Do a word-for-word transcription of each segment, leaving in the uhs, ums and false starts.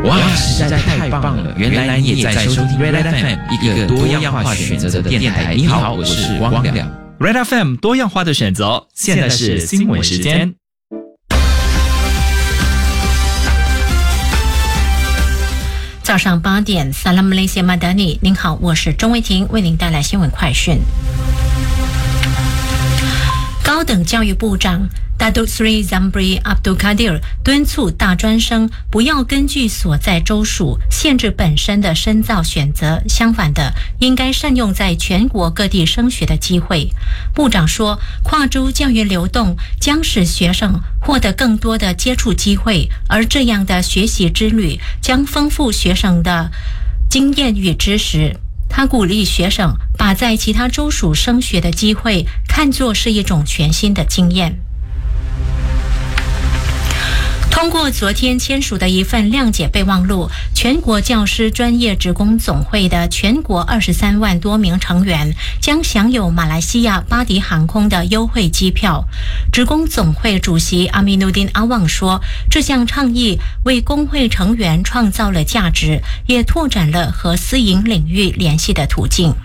哇，实在太棒了！原来你也在收听 Red F M， 一个多样化选择的电台。你好，我是汪亮。 Red F M 多样化的选择，现在是新闻时间。 早上八点 Salam Malaysia Madani， 您好，我是钟慧婷，为您带来新闻快讯。高等教育部长Datuk Seri Zambry Abdul Kadir 敦促大专生不要根据所在州属限制本身的深造选择，相反的，应该善用在全国各地升学的机会。部长说，跨州教育流动将使学生获得更多的接触机会，而这样的学习之旅将丰富学生的经验与知识。他鼓励学生把在其他州属升学的机会看作是一种全新的经验。通过昨天签署的一份谅解备忘录，全国教师专业职工总会的全国二十三万多名成员将享有马来西亚巴迪航空的优惠机票。职工总会主席阿米努丁阿旺说，这项倡议为工会成员创造了价值，也拓展了和私营领域联系的途径。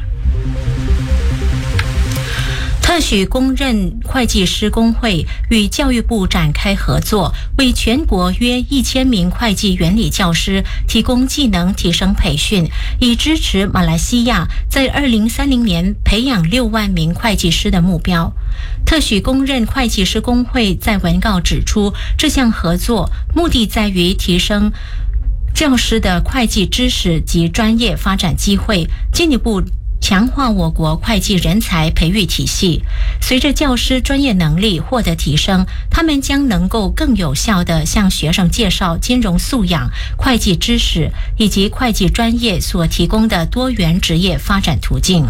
特许公认会计师工会与教育部展开合作，为全国约一千名会计原理教师提供技能提升培训，以支持马来西亚在二零三零年培养六万名会计师的目标。特许公认会计师工会在文告指出，这项合作目的在于提升教师的会计知识及专业发展机会，进一步强化我国会计人才培育体系。随着教师专业能力获得提升，他们将能够更有效地向学生介绍金融素养、会计知识以及会计专业所提供的多元职业发展途径。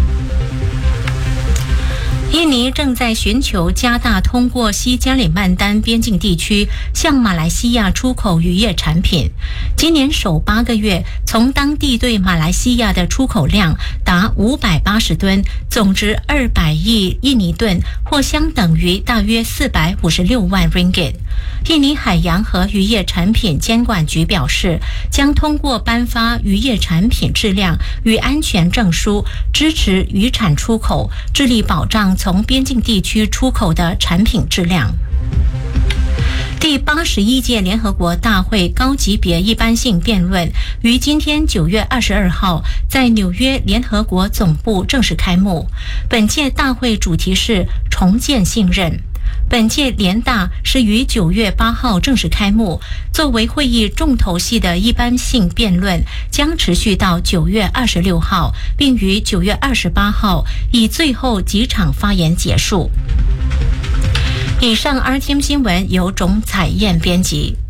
印尼正在寻求加大通过西加里曼丹边境地区向马来西亚出口渔业产品。今年首八个月，从当地对马来西亚的出口量达五百八十吨，总值二百亿印尼盾，或相等于大约四百五十六万 ringgit。印尼海洋和渔业产品监管局表示，将通过颁发渔业产品质量与安全证书，支持渔产出口，致力保障从边境地区出口的产品质量。第八十一届联合国大会高级别一般性辩论于今天九月二十二号在纽约联合国总部正式开幕。本届大会主题是重建信任。本届联大是于九月八号正式开幕，作为会议重头戏的一般性辩论将持续到九月二十六号，并于九月二十八号以最后几场发言结束。以上 R T M 新闻由钟彩燕编辑。